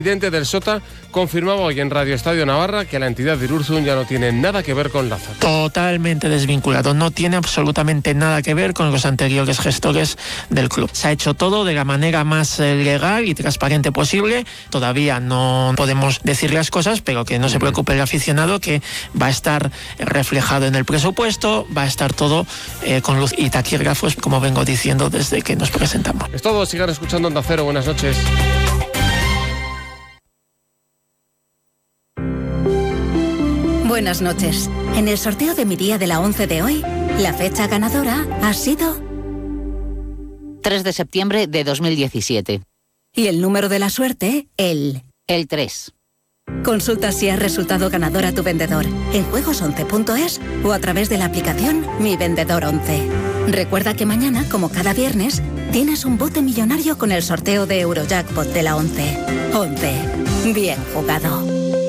El presidente del SOTA confirmaba hoy en Radio Estadio Navarra que la entidad de Irurzun ya no tiene nada que ver con Lázaro. Totalmente desvinculado, no tiene absolutamente nada que ver con los anteriores gestores del club. Se ha hecho todo de la manera más legal y transparente posible. Todavía no podemos decir las cosas, pero que no se preocupe el aficionado, que va a estar reflejado en el presupuesto, va a estar todo con luz y taquígrafos, como vengo diciendo desde que nos presentamos. Es todo, sigan escuchando Onda Cero, buenas noches. Buenas noches. En el sorteo de mi día de la 11 de hoy, la fecha ganadora ha sido 3 de septiembre de 2017. Y el número de la suerte, el 3. Consulta si has resultado ganador a tu vendedor en juegos11.es o a través de la aplicación Mi Vendedor 11. Recuerda que mañana, como cada viernes, tienes un bote millonario con el sorteo de Eurojackpot de la 11. 11. Bien jugado.